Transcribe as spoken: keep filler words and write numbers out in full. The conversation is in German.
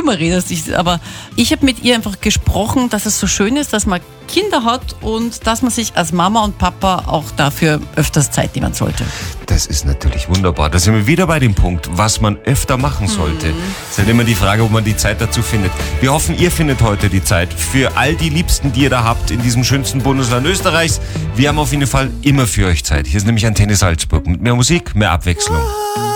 drüber redest. Ich, aber ich habe mit ihr einfach gesprochen, dass es so schön ist, dass man Kinder hat und dass man sich als Mama und Papa auch dafür öfters Zeit nehmen sollte. Das ist natürlich wunderbar. Da sind wir wieder bei dem Punkt, was man öfter machen sollte. Es mhm. ist halt immer die Frage, ob man die Zeit dazu findet. Wir hoffen, ihr findet heute die Zeit für all die Liebsten, die ihr da habt in diesem schönsten Bundesland Österreichs. Wir haben auf jeden Fall immer für euch Zeit. Hier ist nämlich Antenne Salzburg mit mehr Musik, mehr Abwechslung.